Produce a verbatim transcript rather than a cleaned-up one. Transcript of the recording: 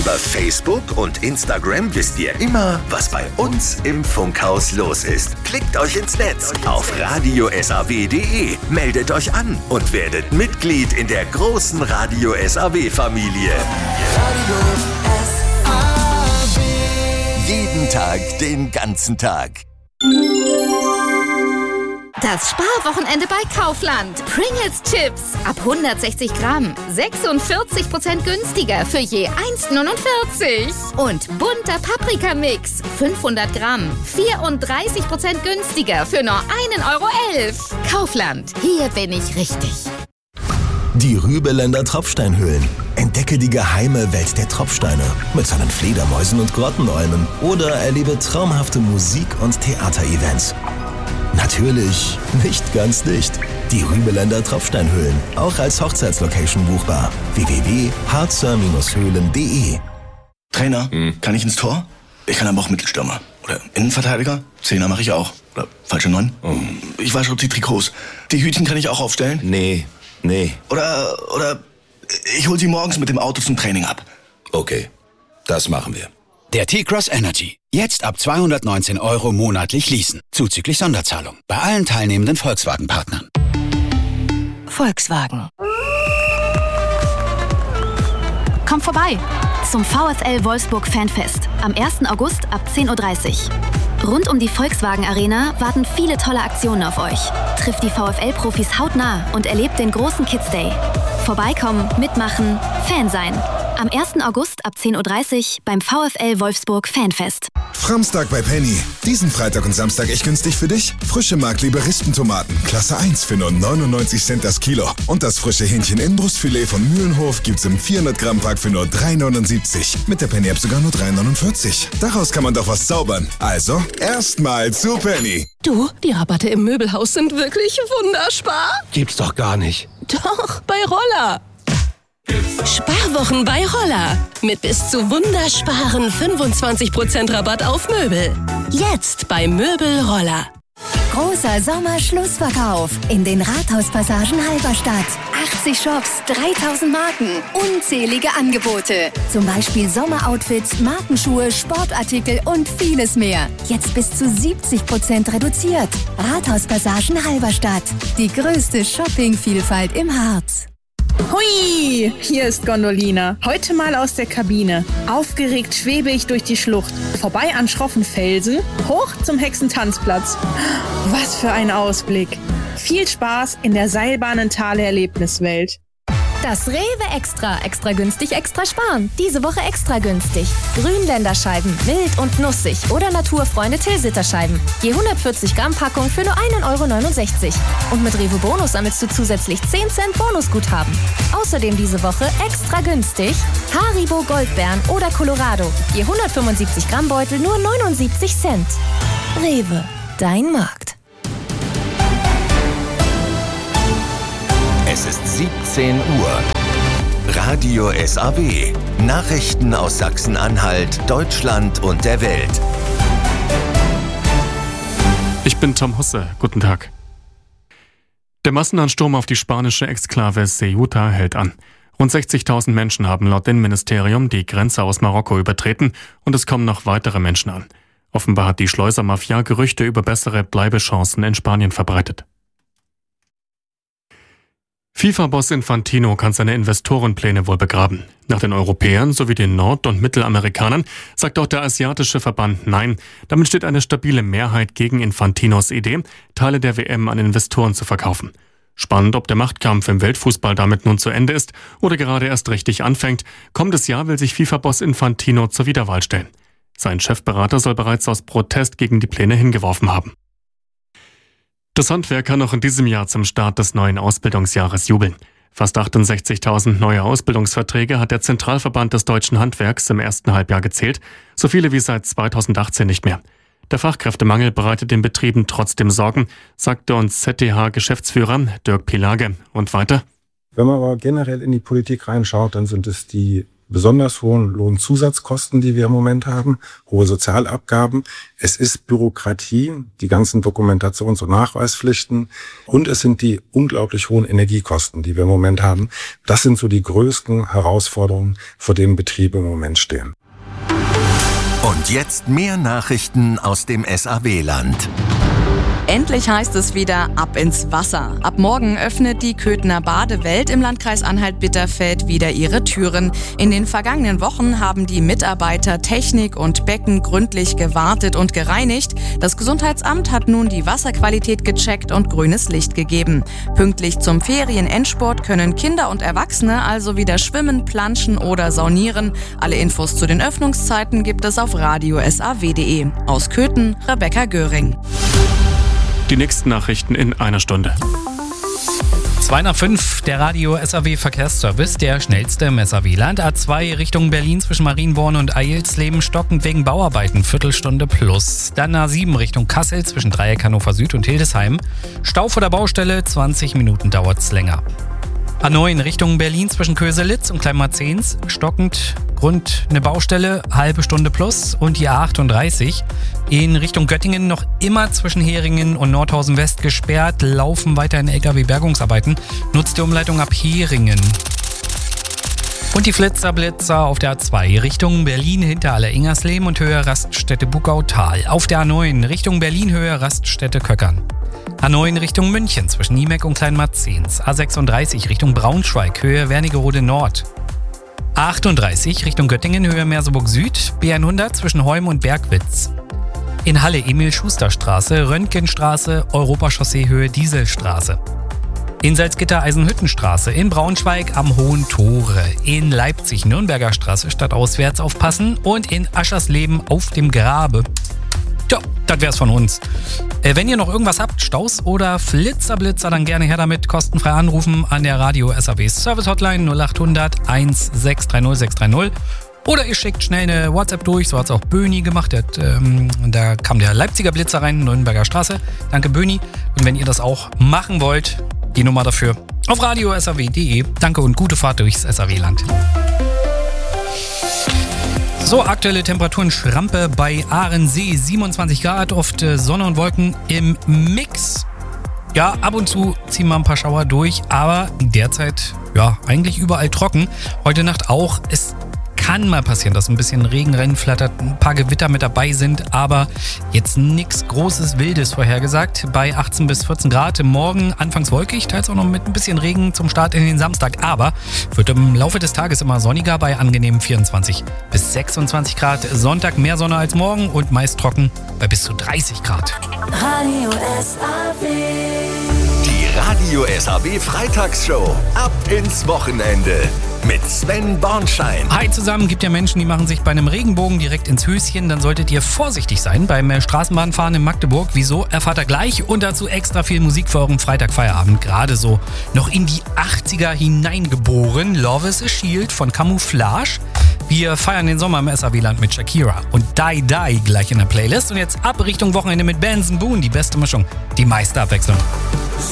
Über Facebook und Instagram wisst ihr immer, was bei uns im Funkhaus los ist. Klickt euch ins Netz auf radio s a w punkt d e, meldet euch an und werdet Mitglied in der großen Radio S A W-Familie. Radio S A W. Jeden Tag, den ganzen Tag. Das Sparwochenende bei Kaufland. Pringles Chips ab hundertsechzig Gramm. sechsundvierzig Prozent günstiger für je eins neunundvierzig. Und bunter Paprikamix. fünfhundert Gramm. vierunddreißig Prozent günstiger für nur ein Euro elf. Kaufland. Hier bin ich richtig. Die Rübeländer Tropfsteinhöhlen. Entdecke die geheime Welt der Tropfsteine mit seinen Fledermäusen und Grottenolmen oder erlebe traumhafte Musik- und Theaterevents. Natürlich nicht ganz dicht. Die Rübeländer Tropfsteinhöhlen, auch als Hochzeitslocation buchbar. w w w punkt harzer höhlen punkt d e. Trainer, hm. kann ich ins Tor? Ich kann aber auch Mittelstürmer. Oder Innenverteidiger? Zehner mache ich auch. Oder falsche Neun? Oh. Ich wasche die Trikots. Die Hütchen kann ich auch aufstellen? Nee, nee. Oder, oder ich hol sie morgens mit dem Auto zum Training ab. Okay, das machen wir. Der T-Cross Energy. Jetzt ab zweihundertneunzehn Euro monatlich leasen. Zuzüglich Sonderzahlung. Bei allen teilnehmenden Volkswagen-Partnern. Volkswagen. Kommt vorbei zum VfL Wolfsburg Fanfest. Am ersten August ab zehn Uhr dreißig. Rund um die Volkswagen Arena warten viele tolle Aktionen auf euch. Trifft die VfL-Profis hautnah und erlebt den großen Kids Day. Vorbeikommen, mitmachen, Fan sein. Am ersten August ab zehn Uhr dreißig beim VfL Wolfsburg Fanfest. Framstag bei Penny. Diesen Freitag und Samstag echt günstig für dich. Frische Markliebe Rispentomaten, Klasse eins für nur neunundneunzig Cent das Kilo. Und das frische Hähnchen-Inbrustfilet von Mühlenhof gibt's im vierhundert Gramm Pack für nur drei neunundsiebzig. Mit der Penny-App sogar nur drei neunundvierzig. Daraus kann man doch was zaubern. Also, erstmal zu Penny. Du, die Rabatte im Möbelhaus sind wirklich wunderspar. Gibt's doch gar nicht. Doch, bei Roller. Sparwochen bei Roller. Mit bis zu wundersparen fünfundzwanzig Prozent Rabatt auf Möbel. Jetzt bei Möbel Roller. Großer Sommerschlussverkauf in den Rathauspassagen Halberstadt. achtzig Shops, dreitausend Marken, unzählige Angebote. Zum Beispiel Sommeroutfits, Markenschuhe, Sportartikel und vieles mehr. Jetzt bis zu siebzig Prozent reduziert. Rathauspassagen Halberstadt. Die größte Shoppingvielfalt im Harz. Hui, hier ist Gondolina. Heute mal aus der Kabine. Aufgeregt schwebe ich durch die Schlucht. Vorbei an schroffen Felsen, hoch zum Hexentanzplatz. Was für ein Ausblick. Viel Spaß in der Seilbahnentale-Erlebniswelt. Das Rewe Extra. Extra günstig, extra sparen. Diese Woche extra günstig. Grünländerscheiben, mild und nussig. Oder Naturfreunde Tilsiterscheiben. Je hundertvierzig Gramm Packung für nur ein Euro neunundsechzig. Und mit Rewe Bonus sammelst du zusätzlich zehn Cent Bonusguthaben. Außerdem diese Woche extra günstig Haribo Goldbeeren oder Colorado. Je hundertfünfundsiebzig Gramm Beutel nur neunundsiebzig Cent. Rewe, dein Markt. Es ist siebzehn Uhr. Radio S A W. Nachrichten aus Sachsen-Anhalt, Deutschland und der Welt. Ich bin Tom Husse. Guten Tag. Der Massenansturm auf die spanische Exklave Ceuta hält an. Rund sechzigtausend Menschen haben laut Innenministerium die Grenze aus Marokko übertreten und es kommen noch weitere Menschen an. Offenbar hat die Schleusermafia Gerüchte über bessere Bleibechancen in Spanien verbreitet. FIFA-Boss Infantino kann seine Investorenpläne wohl begraben. Nach den Europäern sowie den Nord- und Mittelamerikanern sagt auch der asiatische Verband Nein. Damit steht eine stabile Mehrheit gegen Infantinos Idee, Teile der W M an Investoren zu verkaufen. Spannend, ob der Machtkampf im Weltfußball damit nun zu Ende ist oder gerade erst richtig anfängt. Kommendes Jahr will sich FIFA-Boss Infantino zur Wiederwahl stellen. Sein Chefberater soll bereits aus Protest gegen die Pläne hingeworfen haben. Das Handwerk kann noch in diesem Jahr zum Start des neuen Ausbildungsjahres jubeln. Fast achtundsechzigtausend neue Ausbildungsverträge hat der Zentralverband des deutschen Handwerks im ersten Halbjahr gezählt, so viele wie seit zweitausendachtzehn nicht mehr. Der Fachkräftemangel bereitet den Betrieben trotzdem Sorgen, sagte uns Z T H-Geschäftsführer Dirk Pilage. Und weiter? Wenn man aber generell in die Politik reinschaut, dann sind es die besonders hohen Lohnzusatzkosten, die wir im Moment haben, hohe Sozialabgaben. Es ist Bürokratie, die ganzen Dokumentations- und Nachweispflichten und es sind die unglaublich hohen Energiekosten, die wir im Moment haben. Das sind so die größten Herausforderungen, vor denen Betriebe im Moment stehen. Und jetzt mehr Nachrichten aus dem S A W-Land. Endlich heißt es wieder ab ins Wasser. Ab morgen öffnet die Köthener Badewelt im Landkreis Anhalt-Bitterfeld wieder ihre Türen. In den vergangenen Wochen haben die Mitarbeiter Technik und Becken gründlich gewartet und gereinigt. Das Gesundheitsamt hat nun die Wasserqualität gecheckt und grünes Licht gegeben. Pünktlich zum Ferien-Endsport können Kinder und Erwachsene also wieder schwimmen, planschen oder saunieren. Alle Infos zu den Öffnungszeiten gibt es auf radio s a w punkt d e. Aus Köthen, Rebecca Göring. Die nächsten Nachrichten in einer Stunde. zwei nach fünf, der Radio S A W Verkehrsservice, der schnellste im S A W-Land. A zwei Richtung Berlin zwischen Marienborn und Eilsleben stockend wegen Bauarbeiten, Viertelstunde plus. Dann A sieben Richtung Kassel zwischen Dreieck Hannover Süd und Hildesheim. Stau vor der Baustelle, zwanzig Minuten dauert's länger. A neun Richtung Berlin zwischen Köselitz und Kleinmarzens, stockend, Grund eine Baustelle, halbe Stunde plus. Und die A achtunddreißig in Richtung Göttingen noch immer zwischen Heringen und Nordhausen West gesperrt, laufen weiterhin L K W-Bergungsarbeiten, nutzt die Umleitung ab Heringen. Und die Flitzer-Blitzer auf der A zwei Richtung Berlin hinter Aller-Ingersleben und Höhe Raststätte Bugautal. Auf der A neun Richtung Berlin Höhe Raststätte Köckern. A neun Richtung München zwischen Niemeck und Kleinmarzens. A sechsunddreißig Richtung Braunschweig Höhe Wernigerode Nord. A achtunddreißig Richtung Göttingen Höhe Merseburg Süd. B hundert zwischen Heum und Bergwitz. In Halle Emil-Schuster-Straße, Röntgenstraße, Europachaussee Höhe Dieselstraße. In Salzgitter Eisenhüttenstraße, in Braunschweig am Hohen Tore, in Leipzig Nürnberger Straße stadtauswärts aufpassen und in Aschersleben auf dem Grabe. Tja, das wär's von uns. Äh, wenn ihr noch irgendwas habt, Staus oder Flitzerblitzer, dann gerne her damit. Kostenfrei anrufen an der Radio S A W Service Hotline null acht hundert sechzehn dreißig sechs dreißig. Oder ihr schickt schnell eine WhatsApp durch, so hat's auch Böni gemacht. Der, ähm, da kam der Leipziger Blitzer rein, Nürnberger Straße. Danke Böni. Und wenn ihr das auch machen wollt, die Nummer dafür auf radio s a w punkt d e. Danke und gute Fahrt durchs S A W-Land. So, aktuelle Temperaturen Schrampe bei Ahrensee, siebenundzwanzig Grad, oft Sonne und Wolken im Mix. Ja, ab und zu ziehen wir ein paar Schauer durch, aber derzeit, ja, eigentlich überall trocken. Heute Nacht auch. Es kann mal passieren, dass ein bisschen Regen reinflattert, ein paar Gewitter mit dabei sind, aber jetzt nichts Großes, Wildes vorhergesagt. Bei achtzehn bis vierzehn Grad, morgen anfangs wolkig, teils auch noch mit ein bisschen Regen zum Start in den Samstag, aber wird im Laufe des Tages immer sonniger bei angenehmen vierundzwanzig bis sechsundzwanzig Grad. Sonntag mehr Sonne als morgen und meist trocken bei bis zu dreißig Grad. Radio S A W. Die Radio S A W Freitagsshow. Ab ins Wochenende. Mit Sven Bornschein. Hi zusammen, gibt ja Menschen, die machen sich bei einem Regenbogen direkt ins Höschen. Dann solltet ihr vorsichtig sein beim Straßenbahnfahren in Magdeburg. Wieso? Erfahrt ihr gleich. Und dazu extra viel Musik für euren Freitagfeierabend. Gerade so noch in die achtziger hineingeboren. Love is a Shield von Camouflage. Wir feiern den Sommer im S A W-Land mit Shakira und Die Die gleich in der Playlist. Und jetzt ab Richtung Wochenende mit Benson Boone. Die beste Mischung, die meiste Abwechslung.